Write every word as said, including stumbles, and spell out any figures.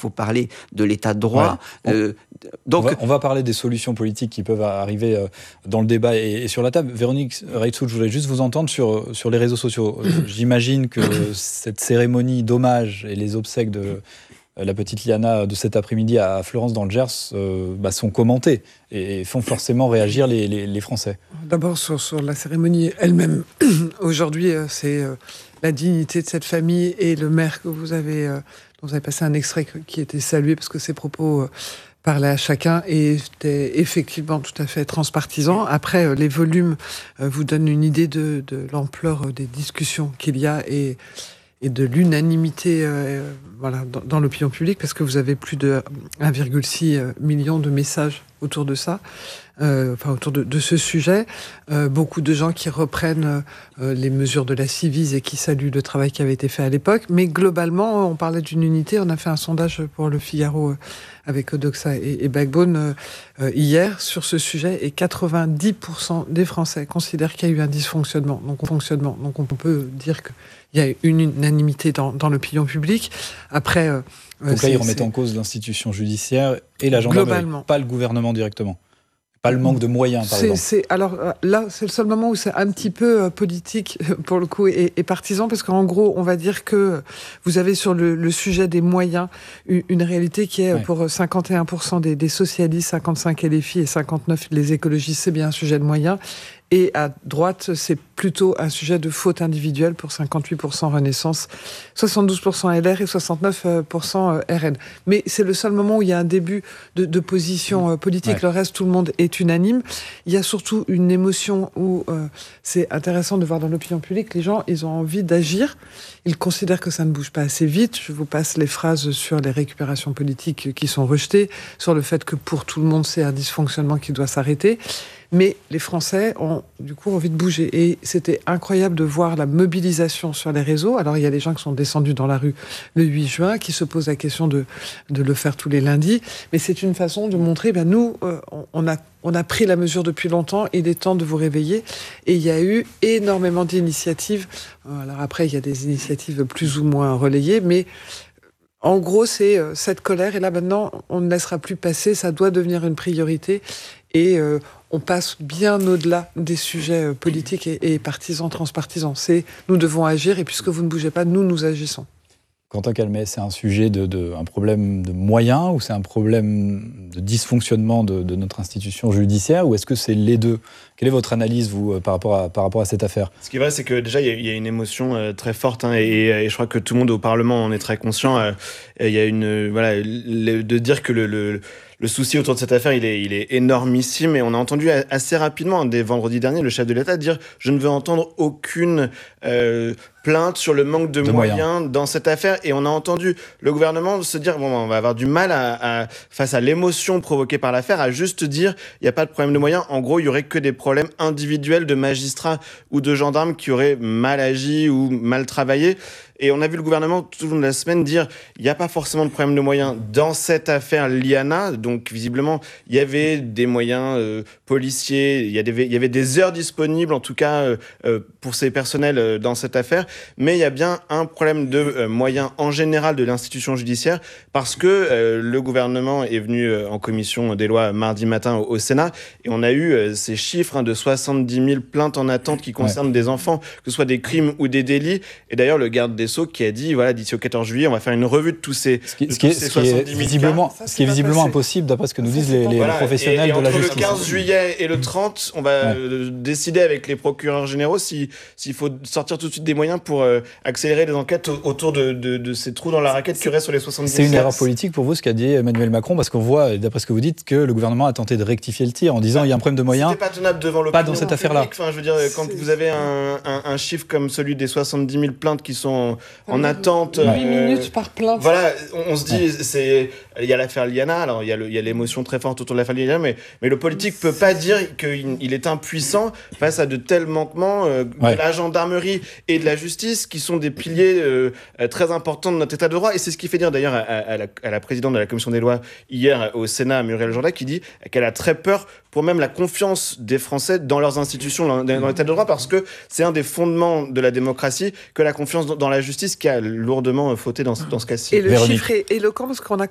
faut parler de l'état de droit. Ouais. Euh, donc, on va, on va parler des solutions politiques qui peuvent arriver euh, dans le débat et, et sur la table. Véronique Reitzou, je voulais juste vous entendre sur, sur les réseaux sociaux. J'imagine que cette cérémonie d'hommage et les obsèques de la petite Liana de cet après-midi à Fleurance dans le Gers euh, bah, sont commentées et font forcément réagir les, les, les Français. D'abord sur, sur la cérémonie elle-même. Aujourd'hui, euh, c'est euh, la dignité de cette famille et le maire que vous avez, euh, dont vous avez passé un extrait qui était salué parce que ses propos euh, parlaient à chacun et étaient effectivement tout à fait transpartisans. Après, euh, les volumes euh, vous donnent une idée de, de l'ampleur euh, des discussions qu'il y a et et de l'unanimité euh, voilà, dans, dans l'opinion publique, parce que vous avez plus de un virgule six million de messages autour de ça, euh, enfin autour de, de ce sujet. Euh, beaucoup de gens qui reprennent euh, les mesures de la Civise et qui saluent le travail qui avait été fait à l'époque. Mais globalement, on parlait d'une unité. On a fait un sondage pour Le Figaro euh, avec Odoxa et, et Backbone euh, hier sur ce sujet, et quatre-vingt-dix pour cent des Français considèrent qu'il y a eu un dysfonctionnement. Donc, fonctionnement. Donc on peut dire que il y a une unanimité dans, dans l'opinion publique. Après, euh, donc là, ils remettent en cause l'institution judiciaire et la gendarmerie, pas le gouvernement directement. Pas le manque de moyens, par c'est, exemple. C'est, alors là, c'est le seul moment où c'est un petit peu euh, politique, pour le coup, et, et partisan, parce qu'en gros, on va dire que vous avez sur le, le sujet des moyens une, une réalité qui est, ouais, pour cinquante et un pour cent des, des socialistes, cinquante-cinq L F I et cinquante-neuf les écologistes, c'est bien un sujet de moyens. Et à droite, c'est plutôt un sujet de faute individuelle pour cinquante-huit pour cent Renaissance, soixante-douze pour cent L R et soixante-neuf pour cent R N. Mais c'est le seul moment où il y a un début de, de position politique. Ouais. Le reste, tout le monde est unanime. Il y a surtout une émotion où euh, c'est intéressant de voir dans l'opinion publique, les gens, ils ont envie d'agir. Ils considèrent que ça ne bouge pas assez vite. Je vous passe les phrases sur les récupérations politiques qui sont rejetées, sur le fait que pour tout le monde, c'est un dysfonctionnement qui doit s'arrêter. Mais les Français ont du coup envie de bouger. Et c'était incroyable de voir la mobilisation sur les réseaux. Alors il y a des gens qui sont descendus dans la rue le huit juin, qui se posent la question de, de le faire tous les lundis. Mais c'est une façon de montrer, ben nous, euh, on a On a pris la mesure depuis longtemps, il est temps de vous réveiller. Et il y a eu énormément d'initiatives. Alors après, il y a des initiatives plus ou moins relayées, mais en gros, c'est cette colère. Et là, maintenant, on ne laissera plus passer. Ça doit devenir une priorité. Et euh, on passe bien au-delà des sujets politiques et, et partisans, transpartisans. C'est nous devons agir, et puisque vous ne bougez pas, nous, nous agissons. Quentin Calmet, c'est un sujet de, de un problème de moyens ou c'est un problème de dysfonctionnement de, de notre institution judiciaire, ou est-ce que c'est les deux? Quelle est votre analyse, vous, par rapport à, par rapport à cette affaire? Ce qui est vrai, c'est que déjà, il y, y a une émotion euh, très forte, hein, et, et je crois que tout le monde au Parlement en est très conscient. Euh, il y a une, euh, voilà, le, de dire que le, le, le souci autour de cette affaire, il est, il est énormissime, et on a entendu assez rapidement, dès vendredi dernier, le chef de l'État dire « Je ne veux entendre aucune euh, plainte sur le manque de, de moyens, moyens dans cette affaire ». Et on a entendu le gouvernement se dire « Bon, on va avoir du mal à, à, face à l'émotion provoquée par l'affaire, à juste dire « Il n'y a pas de problème de moyens ». En gros, il n'y aurait que des problèmes individuels de magistrats ou de gendarmes qui auraient mal agi ou mal travaillé. Et on a vu le gouvernement tout au long de la semaine dire il n'y a pas forcément de problème de moyens dans cette affaire Liana. Donc visiblement, il y avait des moyens euh, policiers, il y, avait, il y avait des heures disponibles en tout cas euh, euh, pour ces personnels euh, dans cette affaire. Mais il y a bien un problème de euh, moyens en général de l'institution judiciaire, parce que euh, le gouvernement est venu euh, en commission des lois mardi matin au, au Sénat, et on a eu euh, ces chiffres hein, de soixante-dix mille plaintes en attente qui concernent ouais. des enfants, que ce soit des crimes ou des délits. Et d'ailleurs, le garde des Sceaux qui a dit, voilà, d'ici au quatorze juillet, on va faire une revue de tous ces, ce qui, ce qui est, ce qui est visiblement, ça, ce qui est visiblement impossible, d'après ce que nous disent les, les voilà, professionnels et, et de la justice. Entre le quinze juillet et le trente, on va ouais. décider avec les procureurs généraux si, s'il faut sortir tout de suite des moyens pour euh, accélérer les enquêtes autour de, de, de ces trous dans la raquette qui restent sur les soixante-dix. C'est une erreur politique pour vous, ce qu'a dit Emmanuel Macron, parce qu'on voit, d'après ce que vous dites, que le gouvernement a tenté de rectifier le tir en disant il y a un problème de moyens. C'était pas tenable devant l'opinion. Pas dans cette affaire-là. Enfin, je veux dire, quand vous avez un, un, un chiffre comme celui des soixante-dix mille plaintes qui sont en, en attente. huit euh, minutes par plainte. Voilà, on, on se dit, ouais. c'est, il y a l'affaire Liana, alors il y a, le, il y a l'émotion très forte autour de l'affaire Liana, mais, mais le politique peut pas dire qu'il il est impuissant face à de tels manquements euh, ouais. de la gendarmerie et de la justice, qui sont des piliers euh, très importants de notre état de droit. Et c'est ce qui fait dire d'ailleurs à, à, la, à la présidente de la commission des lois hier au Sénat, Muriel Jourda, qui dit qu'elle a très peur pour même la confiance des Français dans leurs institutions, dans, dans l'état de droit, parce que c'est un des fondements de la démocratie que la confiance dans, dans la justice, qui a lourdement fauté dans, dans ce cas-ci. Et le Véronique. Chiffre est éloquent, parce qu'on a